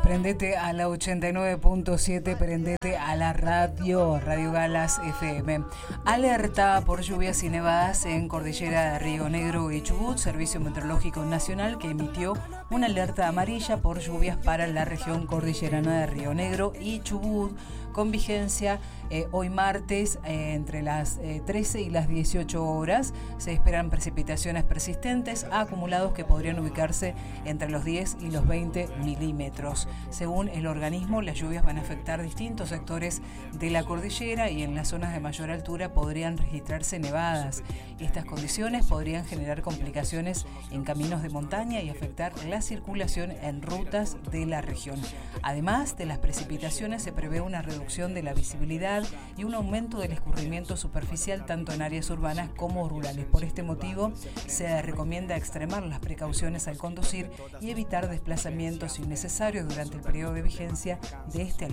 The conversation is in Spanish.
Prendete a la 89.7, prendete a la Radio Galas FM. Alerta por lluvias y nevadas en Cordillera de Río Negro y Chubut. Servicio Meteorológico Nacional que emitió una alerta amarilla por lluvias para la región cordillerana de Río Negro y Chubut, con vigencia hoy martes entre las 13 y las 18 horas. Se esperan precipitaciones persistentes acumulados que podrían ubicarse entre los 10 y los 20 milímetros. Según el organismo, las lluvias van a afectar distintos sectores de la cordillera y en las zonas de mayor altura podrían registrarse nevadas. Estas condiciones podrían generar complicaciones en caminos de montaña y afectar la circulación en rutas de la región. Además de las precipitaciones, se prevé una reducción de la visibilidad y un aumento del escurrimiento superficial tanto en áreas urbanas como rurales. Por este motivo, se recomienda extremar las precauciones al conducir y evitar desplazamientos innecesarios durante el periodo de vigencia de este